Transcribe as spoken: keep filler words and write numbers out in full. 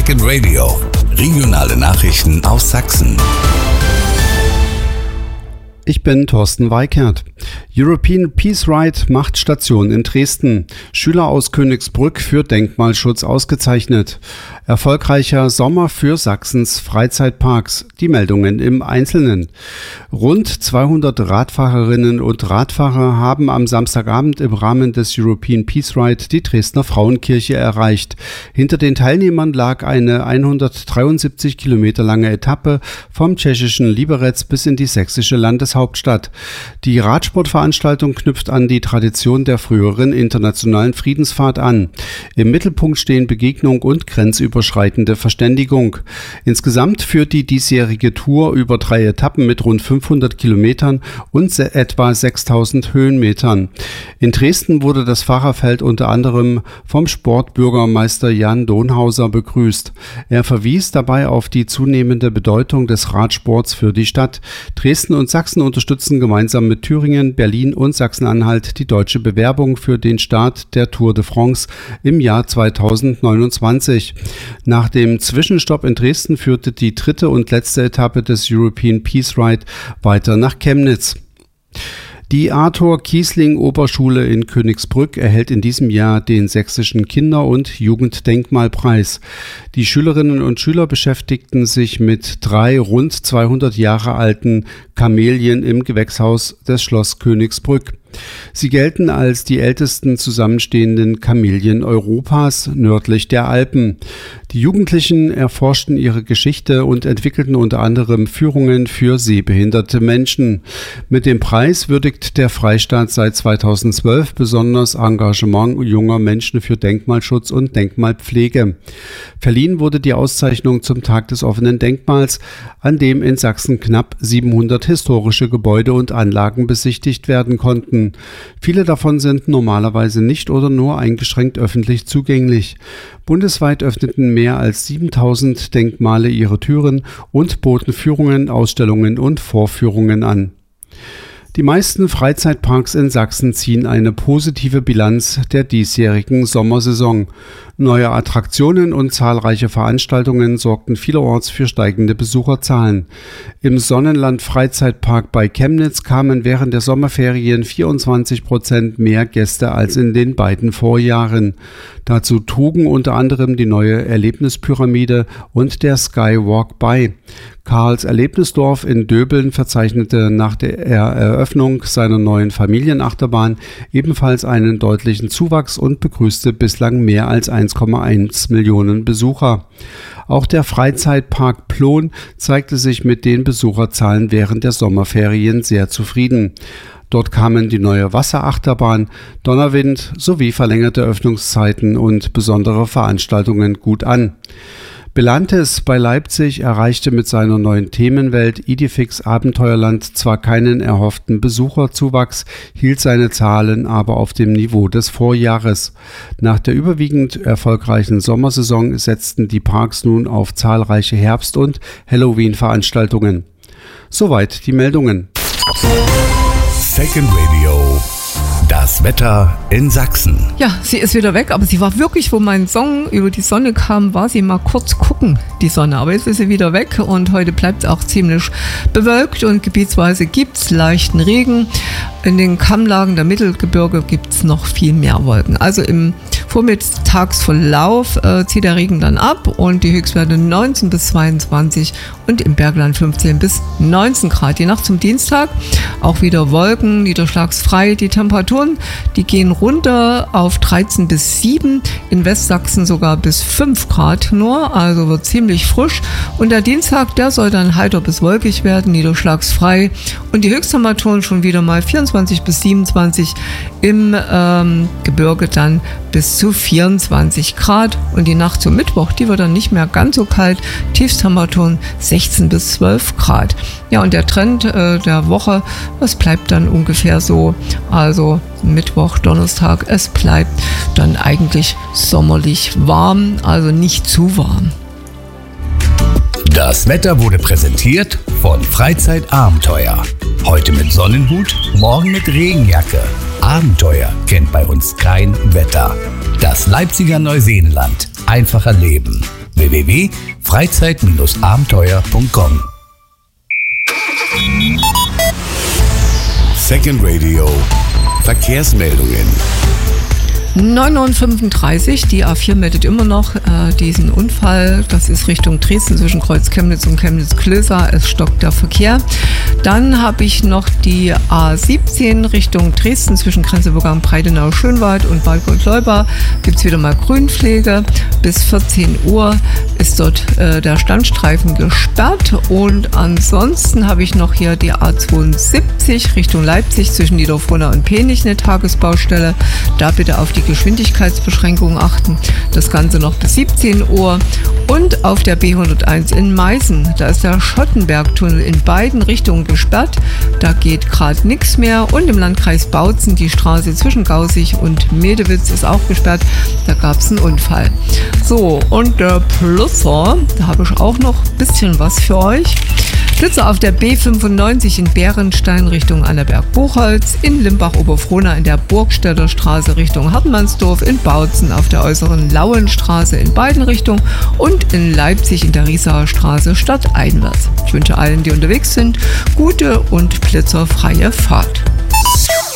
Second Radio. Regionale Nachrichten aus Sachsen. Ich bin Thorsten Weikert. European Peace Ride macht Station in Dresden. Schüler aus Königsbrück für Denkmalschutz ausgezeichnet. Erfolgreicher Sommer für Sachsens Freizeitparks. Die Meldungen im Einzelnen. Rund zweihundert Radfahrerinnen und Radfahrer haben am Samstagabend im Rahmen des European Peace Ride die Dresdner Frauenkirche erreicht. Hinter den Teilnehmern lag eine hundertdreiundsiebzig Kilometer lange Etappe vom tschechischen Liberec bis in die sächsische Landeshauptstadt. Die Radsportveranstaltung knüpft an die Tradition der früheren internationalen Friedensfahrt an. Im Mittelpunkt stehen Begegnung und grenzüberschreitende Verständigung. Insgesamt führt die diesjährige Tour über drei Etappen mit rund fünfhundert Kilometern und etwa sechstausend Höhenmetern. In Dresden wurde das Fahrerfeld unter anderem vom Sportbürgermeister Jan Donhauser begrüßt. Er verwies dabei auf die zunehmende Bedeutung des Radsports für die Stadt. Dresden und Sachsen unterstützen gemeinsam mit Thüringen, Berlin und Sachsen-Anhalt die deutsche Bewerbung für den Start der Tour de France im Jahr zweitausendneunundzwanzig. Nach dem Zwischenstopp in Dresden führte die dritte und letzte Etappe des European Peace Ride weiter nach Chemnitz. Die Arthur-Kiesling-Oberschule in Königsbrück erhält in diesem Jahr den Sächsischen Kinder- und Jugenddenkmalpreis. Die Schülerinnen und Schüler beschäftigten sich mit drei rund zweihundert Jahre alten Kamelien im Gewächshaus des Schloss Königsbrück. Sie gelten als die ältesten zusammenstehenden Kamelien Europas nördlich der Alpen. Die Jugendlichen erforschten ihre Geschichte und entwickelten unter anderem Führungen für sehbehinderte Menschen. Mit dem Preis würdigt der Freistaat seit zweitausendzwölf besonders Engagement junger Menschen für Denkmalschutz und Denkmalpflege. Verliehen wurde die Auszeichnung zum Tag des offenen Denkmals, an dem in Sachsen knapp siebenhundert historische Gebäude und Anlagen besichtigt werden konnten. Viele davon sind normalerweise nicht oder nur eingeschränkt öffentlich zugänglich. Bundesweit öffneten mehr als siebentausend Denkmale ihre Türen und boten Führungen, Ausstellungen und Vorführungen an. Die meisten Freizeitparks in Sachsen ziehen eine positive Bilanz der diesjährigen Sommersaison. Neue Attraktionen und zahlreiche Veranstaltungen sorgten vielerorts für steigende Besucherzahlen. Im Sonnenland Freizeitpark bei Chemnitz kamen während der Sommerferien vierundzwanzig Prozent mehr Gäste als in den beiden Vorjahren. Dazu trugen unter anderem die neue Erlebnispyramide und der Skywalk bei. Karls Erlebnisdorf in Döbeln verzeichnete nach der Eröffnung seiner neuen Familienachterbahn ebenfalls einen deutlichen Zuwachs und begrüßte bislang mehr als eins Komma eins Millionen Besucher. Auch der Freizeitpark Plon zeigte sich mit den Besucherzahlen während der Sommerferien sehr zufrieden. Dort kamen die neue Wasserachterbahn, Donnerwind sowie verlängerte Öffnungszeiten und besondere Veranstaltungen gut an. Belantes bei Leipzig erreichte mit seiner neuen Themenwelt Idifix Abenteuerland zwar keinen erhofften Besucherzuwachs, hielt seine Zahlen aber auf dem Niveau des Vorjahres. Nach der überwiegend erfolgreichen Sommersaison setzten die Parks nun auf zahlreiche Herbst- und Halloween-Veranstaltungen. Soweit die Meldungen. Second Radio. Das Wetter in Sachsen. Ja, sie ist wieder weg, aber sie war wirklich, wo mein Song über die Sonne kam, war sie mal kurz gucken, die Sonne. Aber jetzt ist sie wieder weg und heute bleibt es auch ziemlich bewölkt und gebietsweise gibt es leichten Regen. In den Kammlagen der Mittelgebirge gibt es noch viel mehr Wolken. Also im Vormittagsverlauf äh, zieht der Regen dann ab und die Höchstwerte neunzehn bis zweiundzwanzig und im Bergland fünfzehn bis neunzehn Grad. Die Nacht zum Dienstag auch wieder Wolken, niederschlagsfrei. Die Temperaturen, die gehen runter auf dreizehn bis sieben, in Westsachsen sogar bis fünf Grad nur, also wird ziemlich frisch. Und der Dienstag, der soll dann heiter bis wolkig werden, niederschlagsfrei und die Höchsttemperaturen schon wieder mal vierundzwanzig bis siebenundzwanzig, im ähm, Gebirge dann bis zu vierundzwanzig Grad und die Nacht zum Mittwoch, die wird dann nicht mehr ganz so kalt, Tiefstemperaturen sechzehn bis zwölf Grad. Ja, und der Trend äh, der Woche, das bleibt dann ungefähr so, also Mittwoch, Donnerstag, es bleibt dann eigentlich sommerlich warm, also nicht zu warm. Das Wetter wurde präsentiert von Freizeitabenteuer. Heute mit Sonnenhut, morgen mit Regenjacke. Abenteuer kennt bei uns kein Wetter. Das Leipziger Neuseenland. einfacher leben. w w w punkt freizeit Bindestrich abenteuer punkt com Second Radio. Verkehrsmeldungen. neun Uhr fünfunddreißig, die A vier meldet immer noch äh, diesen Unfall. Das ist Richtung Dresden zwischen Kreuz Chemnitz und Chemnitz-Klößer. Es stockt der Verkehr. Dann habe ich noch die A siebzehn Richtung Dresden zwischen Grenzeburg, Breitenau, Schönwald und Bad Goldleubach. Gibt es wieder mal Grünpflege. Bis vierzehn Uhr ist dort äh, der Standstreifen gesperrt. Und ansonsten habe ich noch hier die A zweiundsiebzig Richtung Leipzig zwischen Niederfrohnau und Penich eine Tagesbaustelle. Da bitte auf die Geschwindigkeitsbeschränkungen achten. Das Ganze noch bis siebzehn Uhr. Und auf der B hunderteins in Meißen, da ist der Schottenbergtunnel in beiden Richtungen gesperrt. Da geht gerade nichts mehr. Und im Landkreis Bautzen die Straße zwischen Gausig und Medewitz ist auch gesperrt. Da gab es einen Unfall. So, und der Plusser, da habe ich auch noch ein bisschen was für euch. Blitzer auf der B fünfundneunzig in Bärenstein Richtung Annaberg-Buchholz, in Limbach-Oberfrohna in der Burgstädter Straße Richtung Hartmannsdorf, in Bautzen auf der äußeren Lauenstraße in beiden Richtungen und in Leipzig in der Riesauer Straße stadteinwärts. Ich wünsche allen, die unterwegs sind, gute und blitzerfreie Fahrt.